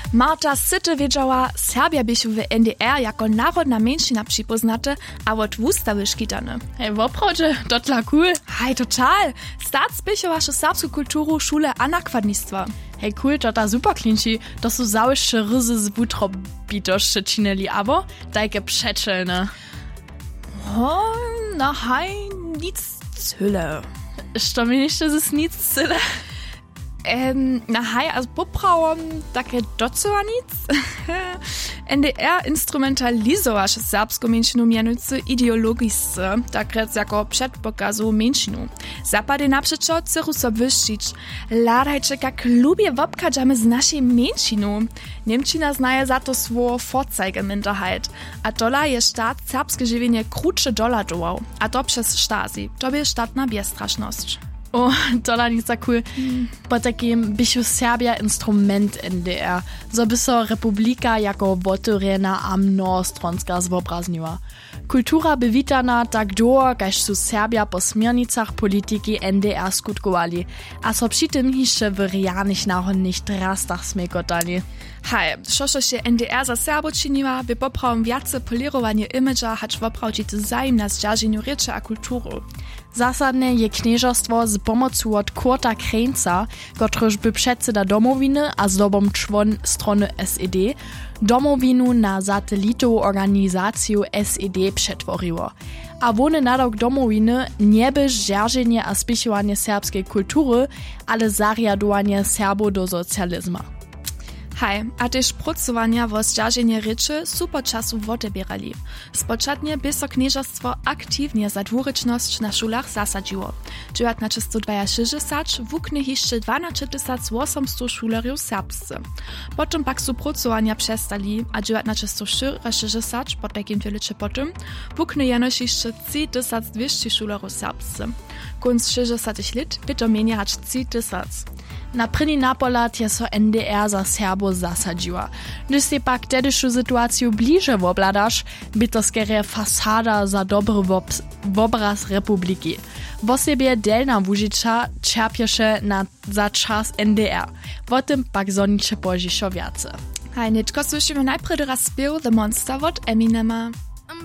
Marta syty wiedziała, Serbia byś w NDR jako narodna mniejszyna przypoznate, a od wustawy szkitane. Hej, woprawdzie, to dla cool. Hej, total. Start spěchovaše serbsku kulturu šule a nakładnictwa. Hej, cool, to ta super klinči, to sú załyšće ryzy z wutrobitošće činili, abo dajke przeczelne. Na hej, nic cyle. Što mi jeszcze z nic cyle? Na hej, also poprawom takie docela nic. NDR instrumentalizowaše serbsku menšinu mianujúce ideologisce, takrec jako předpokazu menšinu. Zapady napřečo chcú so vyščiť. Ládajče, kak ľubie wobkadžame z našej menšinu. Nemčina znaje za to svo forzeige minderheit. A dola je štát serbske živenie kruče doładował. A to przez Stasi. To je štátna biestrašnosť. Oh, to nie za cool. Po takim bychu Serbia instrument NDR, so by so republika jako wotorena a mnohostronska zwobrazniła. Kultura by witana tak długo, kaž su Serbia po smiernicach polityki NDR skutkowali, a so przy tym jeszcze w realnych náhodných trastach smekotali. Hej, šošo się NDR za Serbo činiła, by poprawom viace polirowanie imidža hač woprawdźity zajem na zdzierżeniu rieče a kulturu. Zasadne je knieżostwo z pomocą od Kurta Krejnca, kotryż by předseda domowiny a zdobom człon strony SED, domowinu na satelitową organizację SED przetworiło. A wony nadok domowiny nie by zdzierżenie a spichowanie serbskiej kultury, ale zariadowanie Serbów do socjalizmu. Hej, a tež pracowania wo zdzierżenie rieče su po czasu wotebierali. Spočatnie by so knieżostwo aktywnie za dwuryczność na szulach zasadziło. 1962 wuknie jeszcze 12 šulerjów serbscy. Potem pak su pracowania przestali, a 1964, po takim wielicze potem, wuknie jenoś jeszcze 3200 šulerjów serbscy. Kunc 60 lat by to mieniać 3000. Na první napolat je so NDR za Serbo zasadziła. Gdyż si pak tedyšu sytuaciju bliže wobladaš, by to skere fasada za dobry obraz republiki. W osobie delna wužicza čerpješe za czas NDR. O tym pak zoniče požišo viace. Hej, netko słyszymy najpierw raz spiew The Monster od Eminema.